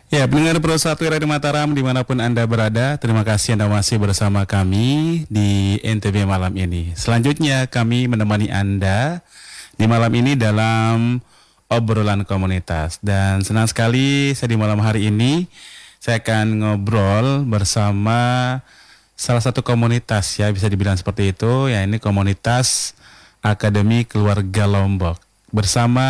Ya, pendengar Pro 1 Radio Mataram dimanapun Anda berada, terima kasih Anda masih bersama kami di NTB malam ini. Selanjutnya kami menemani Anda di malam ini dalam obrolan komunitas. Dan senang sekali saya di malam hari ini, saya akan ngobrol bersama salah satu komunitas ya, bisa dibilang seperti itu, ya ini komunitas Akademi Keluarga Lombok. Bersama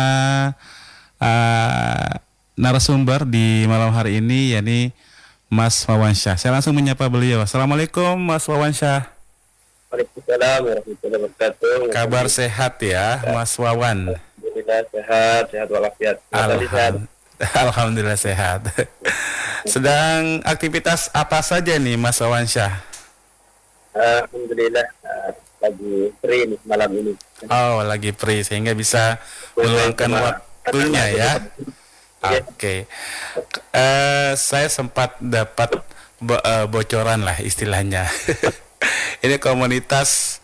narasumber di malam hari ini yakni Mas Wawansyah. Saya langsung menyapa beliau. Assalamualaikum Mas Wawansyah. Waalaikumsalam warahmatullahi wabarakatuh. Kabar sehat ya Mas Wawan? Alhamdulillah sehat walafiat. Alhamdulillah sehat. Sedang aktivitas apa saja nih Mas Wawansyah? Alhamdulillah lagi free nih malam ini. Oh, lagi free sehingga bisa meluangkan waktunya ya. Oke. Saya sempat dapat bocoran lah istilahnya. Ini komunitas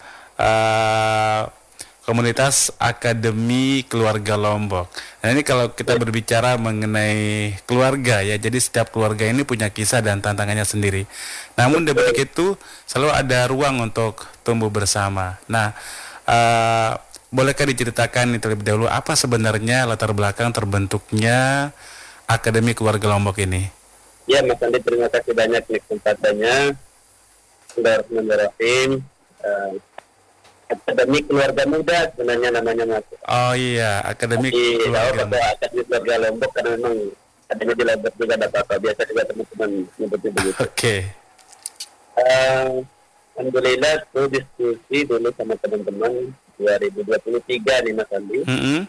Akademi Keluarga Lombok. Nah, ini kalau kita berbicara mengenai keluarga ya, jadi setiap keluarga ini punya kisah dan tantangannya sendiri. Namun di balik itu selalu ada ruang untuk tumbuh bersama. Nah, bolehkah diceritakan nih terlebih dahulu apa sebenarnya latar belakang terbentuknya Akademi Keluarga Lombok ini? Ya Mas Andi, terima kasih banyak nih kesempatannya. Bismillahirrahmanirrahim. Akademi Keluarga Muda sebenarnya namanya Mas. Oh iya, Akademi Keluarga Muda. Akademi Keluarga Lombok karena memang adanya di Lombok juga ada apa-apa. Biasa juga teman-teman nyebutnya begitu. Oke. Alhamdulillah tuh diskusi dulu sama teman-teman 2023 nih Mas Andi.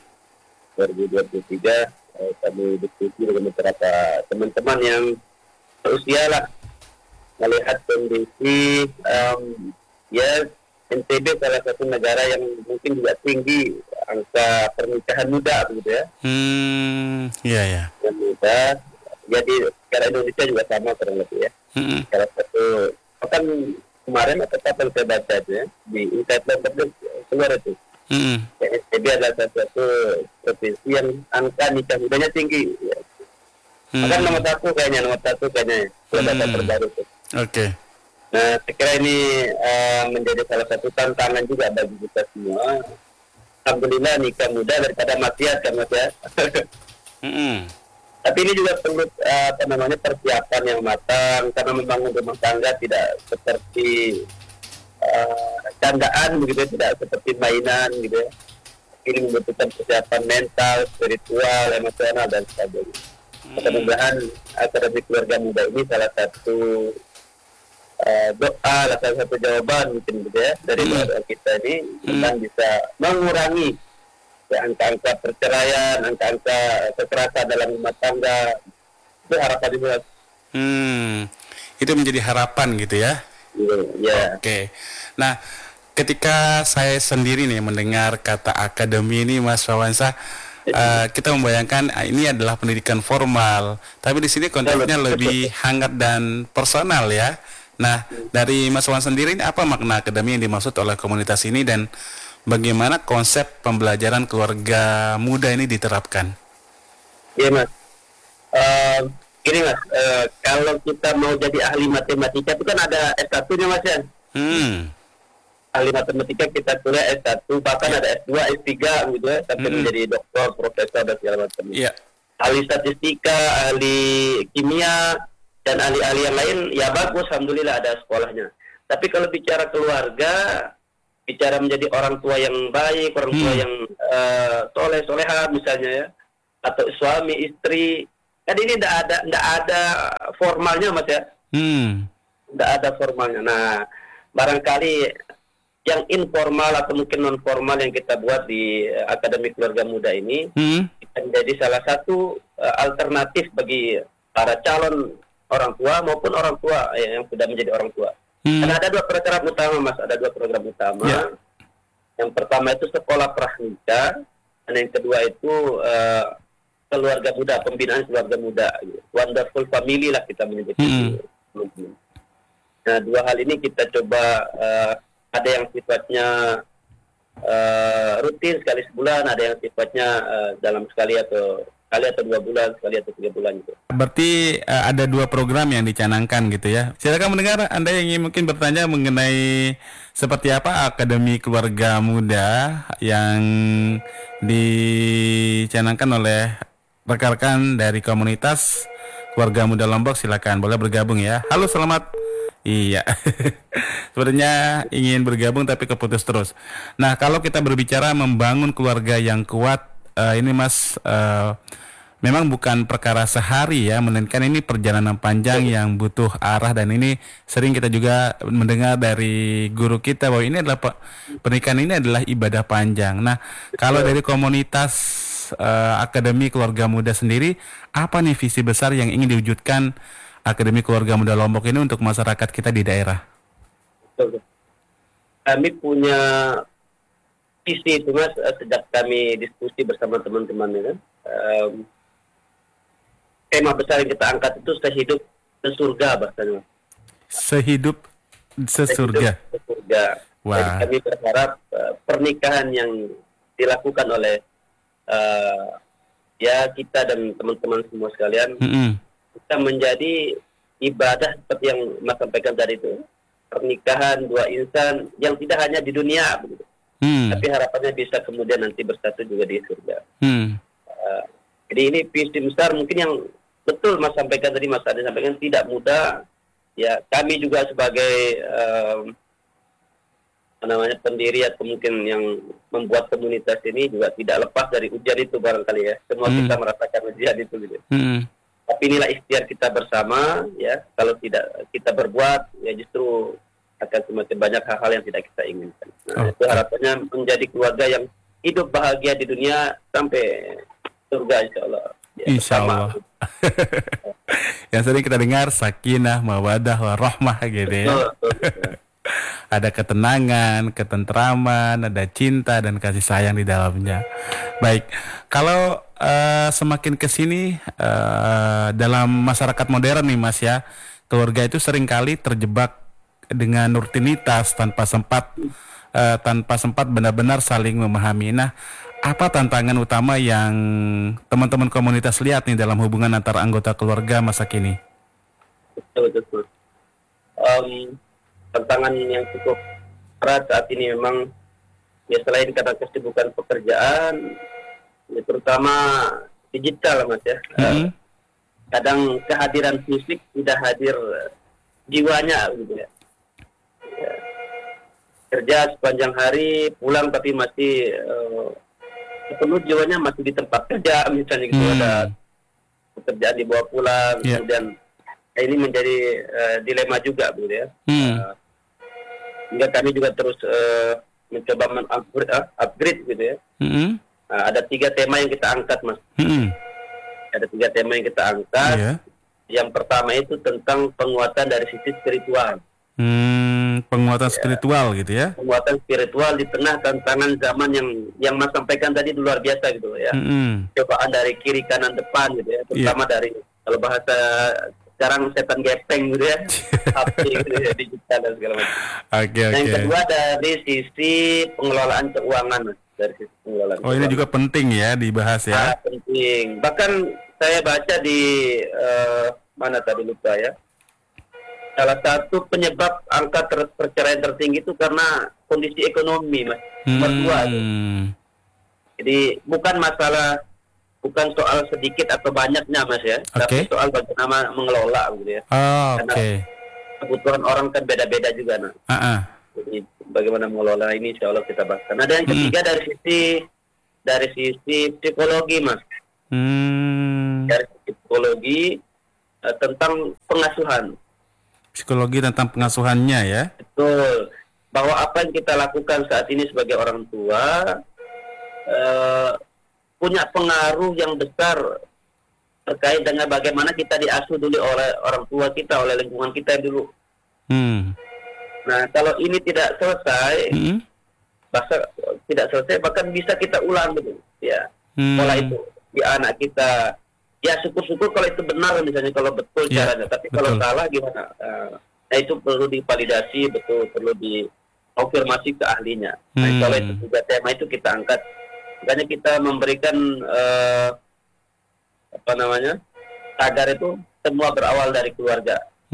2023 kami diskusi dengan beberapa teman-teman yang seusia lah, melihat kondisi ya NTB salah satu negara yang mungkin juga tinggi angka pernikahan muda begitu ya. Iya. Yang muda. Jadi negara Indonesia juga sama kurang lebih ya. Salah satu bahkan kemarin atau kapan saya baca itu ya di Insight Lombok keluar itu. NTB adalah salah satu provinsi yang angka nikah mudanya tinggi. Ya. Bahkan nomor satu kayaknya data terbaru itu. Oke. Nah, saya kira ini menjadi salah satu tantangan juga bagi kita semua. Alhamdulillah nikah muda daripada maksiat kan Mas ya. Tapi ini juga perlu persiapan yang matang karena membangun rumah tangga tidak seperti candaan begitu, tidak seperti mainan gitu ya. Ini membutuhkan persiapan mental, spiritual, emosional dan sebagainya. Mudah-mudahan Akademi Keluarga Muda ini salah satu doa, salah satu jawaban mungkin gitu ya dari doa kita ini tentang bisa mengurangi ya, angka-angka perceraian, angka-angka kekerasan dalam rumah tangga. Itu harapan itu. Itu menjadi harapan gitu ya. Ya. Oke. Nah, ketika saya sendiri nih mendengar kata akademi ini Mas Wawansyah, kita membayangkan ini adalah pendidikan formal, tapi di sini konteksnya lebih hangat dan personal ya. Nah, dari Mas Wawan sendiri ini apa makna akademi yang dimaksud oleh komunitas ini dan bagaimana konsep pembelajaran keluarga muda ini diterapkan? Iya Mas. Gini Mas, kalau kita mau jadi ahli matematika itu kan ada S1-nya Mas ya. Ahli matematika kita kuliah S1, bahkan ada S2, S3 gitu ya, sampai menjadi doktor, profesor dan segala macam. Yeah. Ahli statistika, ahli kimia, dan ahli-ahli yang lain, ya bagus, alhamdulillah ada sekolahnya. Tapi kalau bicara keluarga, bicara menjadi orang tua yang baik, orang tua yang soleh-soleha misalnya ya, atau suami, istri, kan ini tidak ada formalnya Mas ya. Tidak ada formalnya. Nah, barangkali yang informal atau mungkin non formal yang kita buat di Akademi Keluarga Muda ini menjadi salah satu alternatif bagi para calon orang tua maupun orang tua yang sudah menjadi orang tua. Karena ada dua program utama Mas, ada dua program utama. Yeah. Yang pertama itu sekolah pranikah, dan yang kedua itu keluarga muda, pembinaan keluarga muda, wonderful family lah kita menyebutnya. Nah, dua hal ini kita coba ada yang sifatnya rutin sekali sebulan, ada yang sifatnya dalam sekali atau sekali atau 2 bulan, sekali atau 3 bulan gitu. Berarti ada 2 program yang dicanangkan gitu ya. Silakan mendengar, Anda yang ingin mungkin bertanya mengenai seperti apa Akademi Keluarga Muda yang dicanangkan oleh rekan-rekan dari komunitas Keluarga Muda Lombok, silakan boleh bergabung ya. Halo, selamat. Iya, sebenarnya ingin bergabung tapi keputus terus. Nah, kalau kita berbicara membangun keluarga yang kuat, ini Mas, memang bukan perkara sehari ya, melainkan ini perjalanan panjang yang butuh arah, dan ini sering kita juga mendengar dari guru kita bahwa ini adalah pernikahan ini adalah ibadah panjang. Nah, kalau dari komunitas Akademi Keluarga Muda sendiri, apa nih visi besar yang ingin diwujudkan Akademi Keluarga Muda Lombok ini untuk masyarakat kita di daerah? Kami punya visi itu Mas, sejak kami diskusi bersama teman-teman ya kan. Tema besar yang kita angkat itu sehidup sesurga bahkan. Sehidup sesurga. Sesurga. Wah. Jadi kami berharap pernikahan yang dilakukan oleh ya kita dan teman-teman semua sekalian bisa menjadi ibadah seperti yang Mas sampaikan tadi itu, pernikahan dua insan yang tidak hanya di dunia begitu. Tapi harapannya bisa kemudian nanti bersatu juga di surga. Jadi ini visi besar mungkin yang betul Mas sampaikan tadi, Mas Adi sampaikan tidak mudah. Ya kami juga sebagai pendiri atau mungkin yang membuat komunitas ini juga tidak lepas dari ujian itu barangkali ya. Semua kita merasakan ujian itu gitu. Tapi inilah ikhtiar kita bersama ya. Kalau tidak kita berbuat ya justru akan semakin banyak hal-hal yang tidak kita inginkan. Nah, itu harapannya menjadi keluarga yang hidup bahagia di dunia sampai surga insyaallah. Ya, insyaallah. Yang sering kita dengar sakinah, mawadah, warahmah gitu ya. Betul. Ada ketenangan, ketentraman, ada cinta dan kasih sayang di dalamnya. Baik, kalau semakin kesini dalam masyarakat modern nih Mas ya, keluarga itu seringkali terjebak dengan rutinitas tanpa sempat benar-benar saling memahami. Nah, apa tantangan utama yang teman-teman komunitas lihat nih dalam hubungan antar anggota keluarga masa kini? Betul. Tantangan yang cukup berat saat ini memang ya selain karena kesibukan pekerjaan, ya terutama digital Mas ya. Kadang kehadiran fisik tidak hadir jiwanya gitu ya. Kerja sepanjang hari, pulang tapi masih penuh jiwanya masih di tempat kerja misalnya gitu, ada pekerjaan dibawa pulang, kemudian ini menjadi dilema juga gitu ya. Hingga kami juga terus mencoba upgrade gitu ya. Ada 3 tema yang kita angkat Mas. Ada 3 tema yang kita angkat. Yang pertama itu tentang penguatan dari sisi spiritual. Penguatan spiritual gitu ya. Penguatan spiritual di tengah tantangan zaman yang Mas sampaikan tadi luar biasa gitu ya. Cobaan dari kiri kanan depan gitu ya. Terutama dari kalau bahasa sekarang setan gepeng gitu ya. HP gitu ya, digital dan segala macam. Yang kedua dari sisi pengelolaan keuangan Mas. Dari sisi pengelolaan keuangan. Ini juga penting ya dibahas ya. Penting. Bahkan saya baca di mana tadi lupa ya. Salah satu penyebab angka perceraian tertinggi itu karena kondisi ekonomi Mas. Mertua. Jadi bukan soal sedikit atau banyaknya Mas ya, tapi soal bagaimana mengelola gitu ya. Karena kebutuhan orang kan beda-beda juga nah. Jadi bagaimana mengelola ini insyaallah kita bahas. Nah, dan yang ketiga dari sisi psikologi Mas. Dari sisi psikologi tentang pengasuhan. Psikologi tentang pengasuhannya ya. Betul. Bahwa apa yang kita lakukan saat ini sebagai orang tua punya pengaruh yang besar terkait dengan bagaimana kita diasuh dulu oleh orang tua kita, oleh lingkungan kita dulu. Nah, kalau ini tidak selesai, bahkan bisa kita ulang gitu, ya. Pola itu di anak kita. Ya syukur-syukur kalau itu benar misalnya, kalau betul caranya. Tapi kalau salah gimana? Nah itu perlu divalidasi, perlu dikonfirmasi ke ahlinya. Nah kalau itu juga tema itu kita angkat. Makanya kita memberikan tagar itu semua berawal dari keluarga.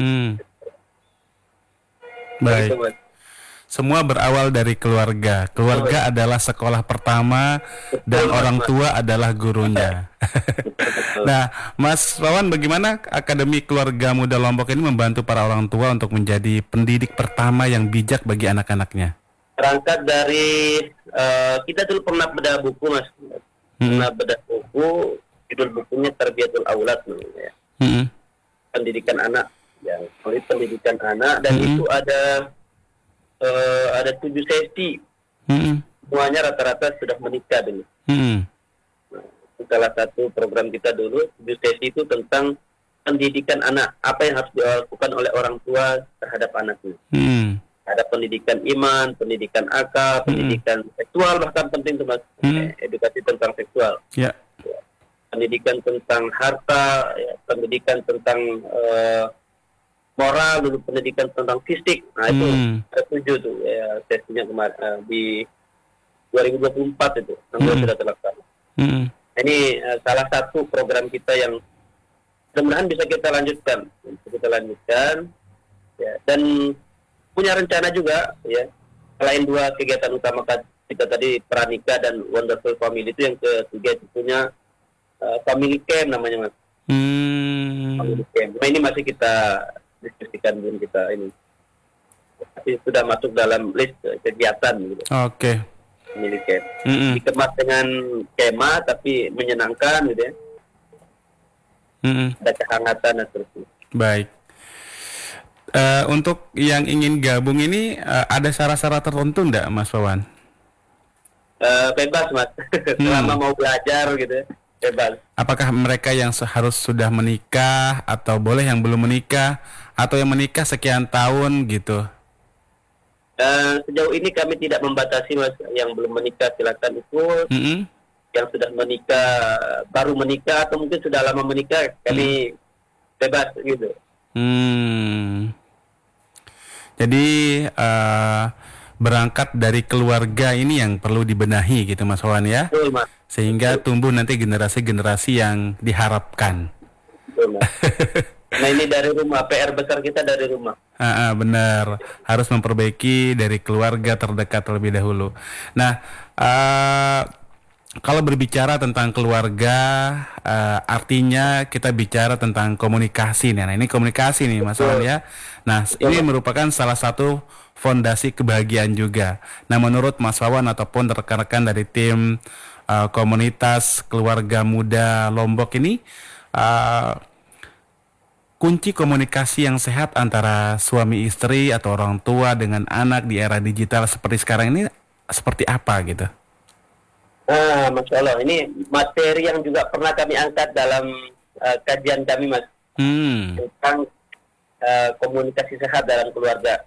Baik. Gitu, Mas. Semua berawal dari keluarga. Keluarga adalah sekolah pertama dan orang tua adalah gurunya. Nah, Mas Wawan, bagaimana Akademi Keluarga Muda Lombok ini membantu para orang tua untuk menjadi pendidik pertama yang bijak bagi anak-anaknya? Terangkat dari kita dulu pernah bedah buku, Mas. Pernah bedah buku, judul bukunya Tarbiyatul Aulad, ya. Pendidikan anak, ya, pendidikan anak, dan itu ada 7 sesi. Semuanya rata-rata sudah menikah dulu. Salah satu program kita dulu, 7 sesi itu tentang pendidikan anak. Apa yang harus dilakukan oleh orang tua terhadap anaknya. Ada pendidikan iman, pendidikan akal, pendidikan seksual, bahkan penting itu, Mas. Edukasi tentang seksual. Yeah. Pendidikan tentang harta, ya, pendidikan tentang moral, dulu pendidikan tentang fisik. Nah, itu ada 7 tuh ya, sesinya kemarin di 2024 itu, sudah terlaksana. Ini salah satu program kita yang mudah-mudahan bisa kita lanjutkan, ya, dan punya rencana juga, ya, selain 2 kegiatan utama kita tadi, Pranikah dan Wonderful Family, itu yang ketiga itu punya Family Camp namanya, Mas. Family Camp. Nah, ini masih kita diskusikan, belum kita ini. Tapi sudah masuk dalam list kegiatan gitu. Oke. Family Camp. Dikemas dengan skema tapi menyenangkan gitu ya. Ada kehangatan dan seterusnya. Baik. Untuk yang ingin gabung ini ada syarat-syarat tertentu enggak, Mas Wawan? Bebas, Mas. Selama mau belajar gitu ya. Bebas. Apakah mereka yang harus sudah menikah atau boleh yang belum menikah atau yang menikah sekian tahun gitu? Sejauh ini kami tidak membatasi, Mas. Yang belum menikah silakan ikut. Yang sudah menikah, baru menikah atau mungkin sudah lama menikah, kami bebas gitu. Jadi berangkat dari keluarga ini yang perlu dibenahi gitu, Mas Wawan ya. Betul, Mas. Sehingga tumbuh nanti generasi-generasi yang diharapkan. Betul, Mas. Nah, ini dari rumah, PR besar kita dari rumah. Benar, harus memperbaiki dari keluarga terdekat terlebih dahulu. Nah, kalau berbicara tentang keluarga, artinya kita bicara tentang komunikasi. Nah, ini komunikasi nih, Mas Wawan ya. Nah, ini merupakan salah satu fondasi kebahagiaan juga. Nah, menurut Mas Wawan ataupun rekan-rekan dari tim komunitas keluarga muda Lombok ini, kunci komunikasi yang sehat antara suami istri atau orang tua dengan anak di era digital seperti sekarang ini seperti apa gitu? Masya Allah, ini materi yang juga pernah kami angkat dalam kajian kami, Mas, tentang komunikasi sehat dalam keluarga.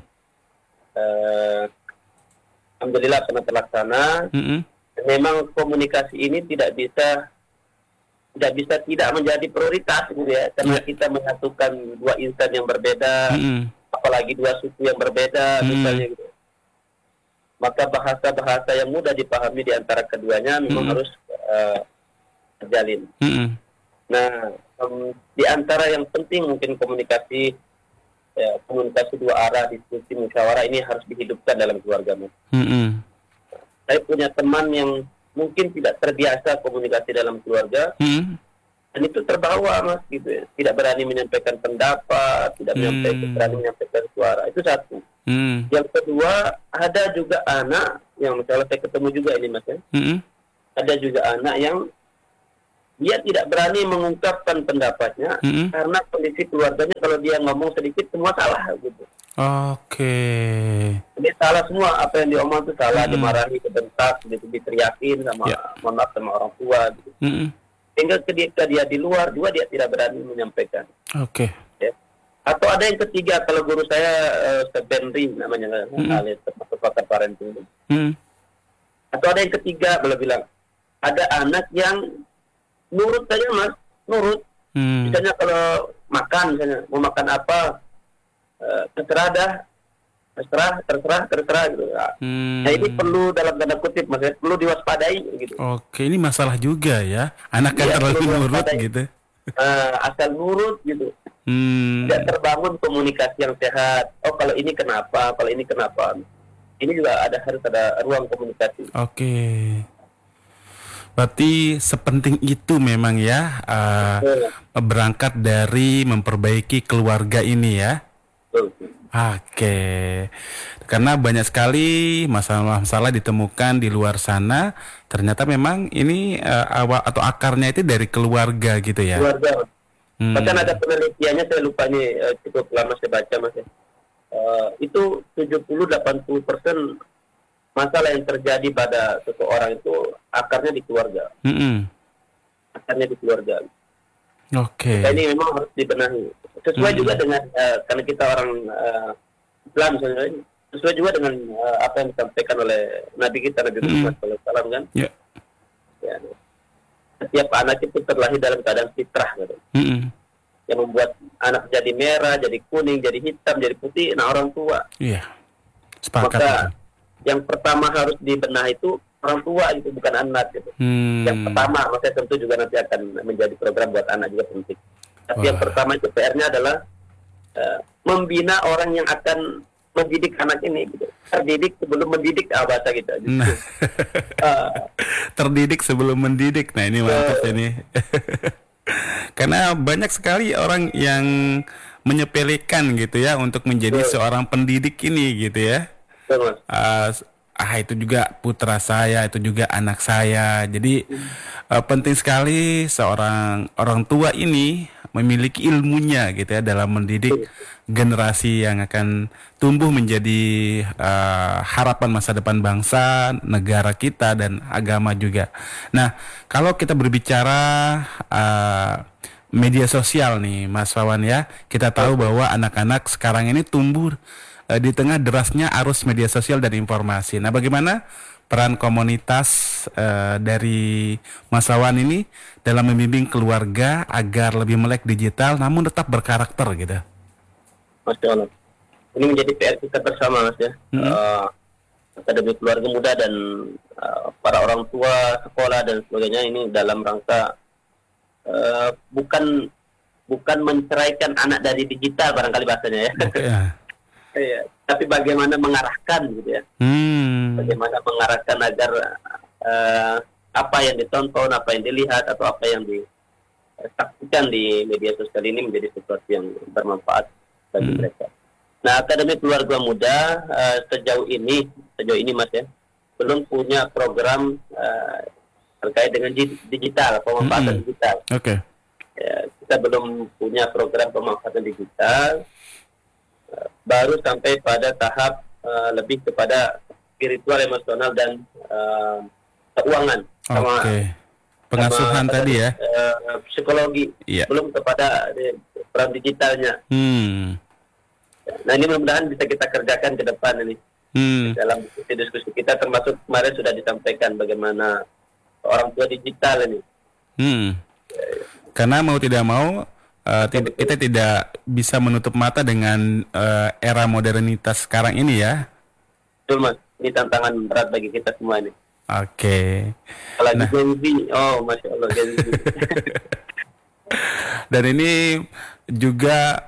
Alhamdulillah pernah terlaksana. Memang komunikasi ini tidak bisa tidak menjadi prioritas gitu ya, karena kita menyatukan 2 insan yang berbeda, apalagi 2 suku yang berbeda misalnya gitu. Maka bahasa-bahasa yang mudah dipahami di antara keduanya memang harus terjalin. Nah, di antara yang penting mungkin komunikasi 2 arah, diskusi, musyawarah ini harus dihidupkan dalam keluarga. Saya punya teman yang mungkin tidak terbiasa komunikasi dalam keluarga, dan itu terbawa, Mas, gitu ya. Tidak berani menyampaikan pendapat, tidak berani menyampaikan suara. Itu satu. Yang kedua, ada juga anak yang misalnya saya ketemu juga ini, Mas ya. Ada juga anak yang dia tidak berani mengungkapkan pendapatnya karena kondisi keluarganya kalau dia ngomong sedikit semua salah gitu. Oke. Dia salah semua, apa yang diomong itu salah, dimarahi, dibentak, gitu, diteriakin sama sama orang tua gitu. Sehingga ketika dia di luar juga dia tidak berani menyampaikan. Oke. Ya. Atau ada yang ketiga, kalau guru saya Benri namanya, alias pakar parenting. Atau ada yang ketiga, boleh bilang ada anak yang nurut saja, Mas, nurut. Misalnya kalau makan, misalnya mau makan apa, terserah dah. terserah gitu. Nah ini perlu dalam tanda kutip maksudnya perlu diwaspadai gitu. Oke, ini masalah juga ya. Anak kan terlalu nurut gitu. Asal nurut gitu. Hmm. Tidak terbangun komunikasi yang sehat. Oh kalau ini kenapa, kalau ini kenapa. Ini juga harus ada ruang komunikasi. Oke. Berarti sepenting itu memang ya berangkat dari memperbaiki keluarga ini ya. Oke. Karena banyak sekali masalah-masalah ditemukan di luar sana. Ternyata memang ini awal atau akarnya itu dari keluarga gitu ya. Keluarga. Bahkan ada penelitiannya, saya lupa nih, cukup lama saya baca mas ya. Itu 70-80% masalah yang terjadi pada seseorang itu akarnya di keluarga. Akarnya di keluarga. Oke. Nah, ini memang harus dibenahi. Sesuai juga dengan karena kita orang Islam sebenarnya, sesuai juga dengan apa yang disampaikan oleh Nabi kita Nabi Muhammad SAW kan. Ya, setiap anak itu terlahir dalam keadaan fitrah gitu. Yang membuat anak jadi merah, jadi kuning, jadi hitam, jadi putih, nah orang tua. Iya. Sepakat. Maka yang pertama harus dibenahi itu orang tua gitu, bukan anak gitu. Yang pertama, maksudnya tentu juga nanti akan menjadi program buat anak juga penting. Tapi yang pertama itu PR-nya adalah membina orang yang akan mendidik anak ini gitu. Terdidik sebelum mendidik bahasa kita gitu. Terdidik sebelum mendidik. Nah, ini mantap ini. Karena banyak sekali orang yang menyepelekan gitu ya untuk menjadi seorang pendidik ini gitu ya. Itu juga putra saya, itu juga anak saya. Jadi penting sekali seorang orang tua ini memiliki ilmunya gitu ya dalam mendidik generasi yang akan tumbuh menjadi harapan masa depan bangsa, negara kita dan agama juga. Nah, kalau kita berbicara media sosial nih Mas Wawan ya, kita tahu bahwa anak-anak sekarang ini tumbuh di tengah derasnya arus media sosial dan informasi. Nah, bagaimana peran komunitas dari Mas Wawan ini dalam membimbing keluarga agar lebih melek digital namun tetap berkarakter gitu? Masya Allah. Ini menjadi PR kita bersama Mas ya. Akademi Keluarga Muda dan para orang tua, sekolah dan sebagainya ini dalam rangka bukan menceraikan anak dari digital barangkali bahasanya ya. Iya, tapi bagaimana mengarahkan gitu ya. Bagaimana mengarahkan agar apa yang ditonton, apa yang dilihat atau apa yang disaksikan di media sosial ini menjadi sesuatu yang bermanfaat bagi mereka. Nah, Akademi Keluarga Muda sejauh ini Mas ya, belum punya program terkait dengan digital, pemanfaatan digital. Oke. Ya, kita belum punya program pemanfaatan digital. Baru sampai pada tahap lebih kepada spiritual, emosional dan keuangan. Oke. Pengasuhan sama, tadi ya. Psikologi. Yeah. Belum kepada peran digitalnya. Nah, ini mudah-mudahan bisa kita kerjakan ke depan ini. Dalam diskusi kita, termasuk kemarin sudah disampaikan bagaimana orang tua digital ini. Karena mau tidak mau kita tidak bisa menutup mata dengan era modernitas sekarang ini ya. Betul Mas, ini tantangan berat bagi kita semua ini. Oke. Kalau Gen Z, Masya Allah Gen Z. Dan ini juga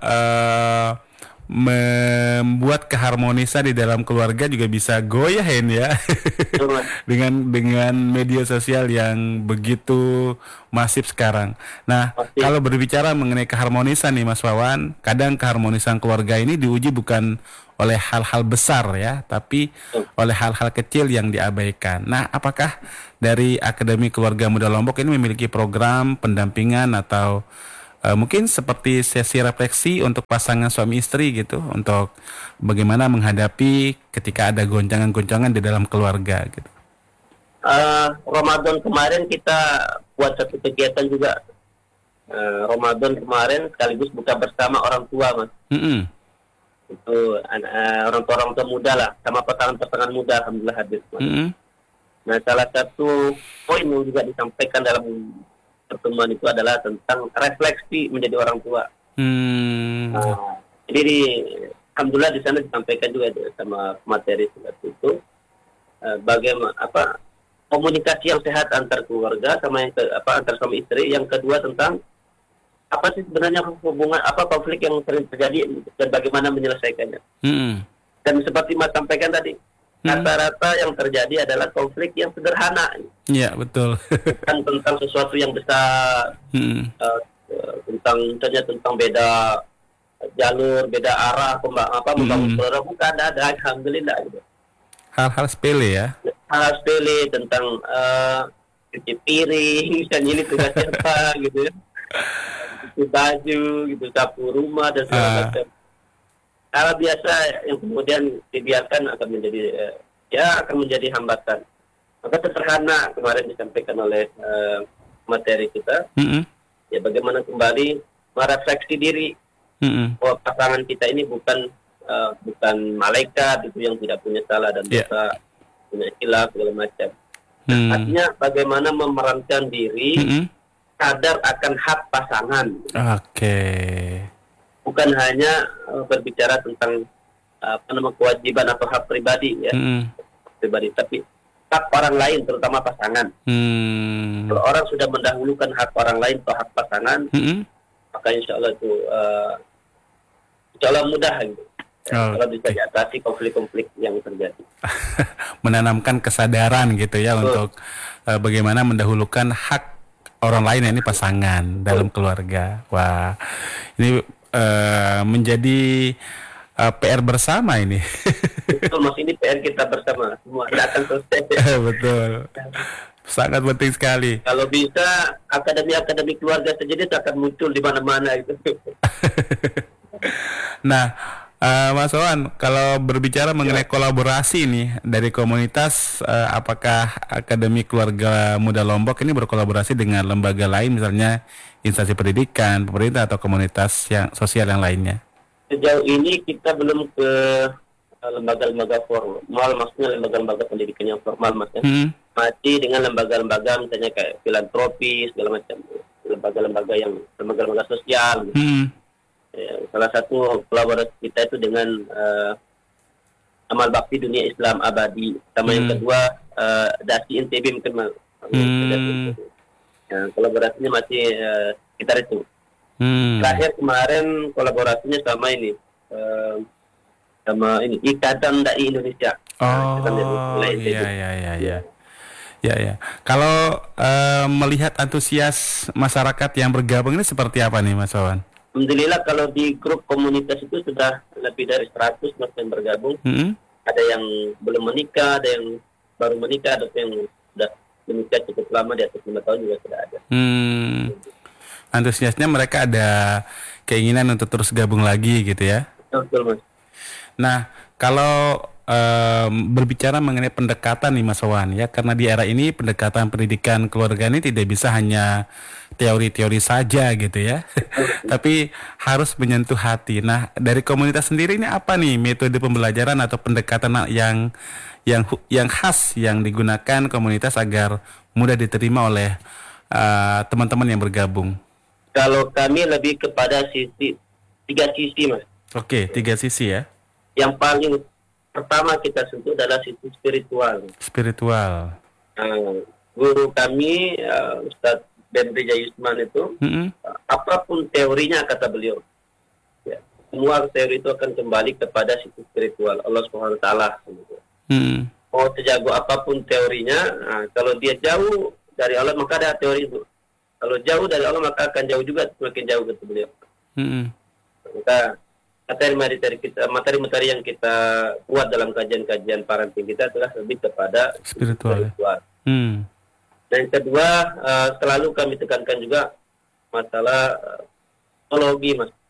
membuat keharmonisan di dalam keluarga juga bisa goyahin ya. dengan media sosial yang begitu masif sekarang. Nah, kalau berbicara mengenai keharmonisan nih Mas Wawan, kadang keharmonisan keluarga ini diuji bukan oleh hal-hal besar ya, tapi oleh hal-hal kecil yang diabaikan. Nah, apakah dari Akademi Keluarga Muda Lombok ini memiliki program pendampingan atau mungkin seperti sesi refleksi untuk pasangan suami istri gitu, untuk bagaimana menghadapi ketika ada goncangan-goncangan di dalam keluarga gitu? Ramadan kemarin kita buat satu kegiatan juga. Ramadan kemarin sekaligus buka bersama orang tua Mas. Itu orang tua muda lah, sama pasangan muda alhamdulillah hadir. Nah, salah satu poin yang juga disampaikan dalam pertemuan itu adalah tentang refleksi menjadi orang tua. Jadi alhamdulillah di sana disampaikan juga sama materi seperti itu, bagaimana komunikasi yang sehat antar keluarga sama antar suami istri. Yang kedua tentang apa sih sebenarnya hubungan konflik yang sering terjadi dan bagaimana menyelesaikannya. Dan seperti Mas sampaikan tadi, rata-rata yang terjadi adalah konflik yang sederhana. Iya, betul. Bukan tentang sesuatu yang besar, tentang beda jalur, beda arah, membangun saudara, bukan ada, alhamdulillah. Gitu. Hal-hal sepele ya. Hal sepele tentang cuci piring, misalnya ini tugas siapa, gitu ya. Cuci baju, gitu, sapu rumah dan segala macam. Hal biasa yang kemudian dibiarkan akan menjadi hambatan. Maka sederhana kemarin disampaikan oleh materi kita, ya bagaimana kembali merefleksi diri bahwa pasangan kita ini bukan malaikat itu yang tidak punya salah dan dosa, punya khilaf segala macam. Artinya bagaimana memerankan diri sadar akan hak pasangan. Bukan hanya berbicara tentang kewajiban atau hak pribadi ya, pribadi, tapi hak orang lain, terutama pasangan. Kalau orang sudah mendahulukan hak orang lain atau hak pasangan, maka insya Allah itu mudah gitu. Kalau bisa diatasi konflik-konflik yang terjadi. Menanamkan kesadaran gitu ya untuk bagaimana mendahulukan hak orang lain, ini pasangan dalam keluarga. Wah, ini menjadi PR bersama ini. Betul Mas, ini PR kita bersama semua, tidak akan selesai. Betul, sangat penting sekali. Kalau bisa akademi keluarga sejenis akan muncul di mana-mana gitu. Nah, Mas Wawan, kalau berbicara mengenai kolaborasi nih dari komunitas, apakah Akademi Keluarga Muda Lombok ini berkolaborasi dengan lembaga lain, misalnya instansi pendidikan, pemerintah atau komunitas yang sosial yang lainnya? Sejauh ini kita belum ke lembaga-lembaga formal, maksudnya lembaga-lembaga pendidikan yang formal, Mas ya. Masih dengan lembaga-lembaga misalnya kayak filantropis segala macam, lembaga-lembaga sosial. Ya, salah satu kolaborasi kita itu dengan Amal Bakti Dunia Islam Abadi, sama yang kedua Dasi NTB mungkin. Ya, kolaborasinya masih sekitar itu. Terakhir kemarin kolaborasinya sama Ikatan Dai Indonesia. Ya. Kalau melihat antusias masyarakat yang bergabung ini seperti apa nih, Mas Wawan? Alhamdulillah kalau di grup komunitas itu sudah lebih dari 100 Mas yang bergabung. Ada yang belum menikah, ada yang baru menikah, ada yang sudah menikah cukup lama, di atas 5 tahun juga sudah ada. Antusiasnya mereka ada keinginan untuk terus gabung lagi gitu ya? Betul Mas. Nah, kalau berbicara mengenai pendekatan nih Mas Wawan ya, karena di era ini pendekatan pendidikan keluarga ini tidak bisa hanya teori-teori saja gitu ya, tapi harus menyentuh hati. Nah, dari komunitas sendiri ini apa nih metode pembelajaran atau pendekatan yang khas yang digunakan komunitas agar mudah diterima oleh teman-teman yang bergabung? Kalau kami lebih kepada tiga sisi Mas. Oke, 3 sisi ya. Yang paling pertama kita sentuh adalah sisi spiritual. Guru kami Ustadz Ben Rija Yusman itu, apapun teorinya kata beliau, ya, semua teori itu akan kembali kepada sisi spiritual Allah Subhanahu Wa Taala. Mau sejago apapun teorinya, kalau dia jauh dari Allah maka ada teori itu. Kalau jauh dari Allah maka akan jauh juga, semakin jauh kata beliau. Maka materi-materi yang kita buat dalam kajian-kajian parenting kita adalah lebih kepada spiritual. Dan yang kedua, selalu kami tekankan juga masalah psikologi Mas.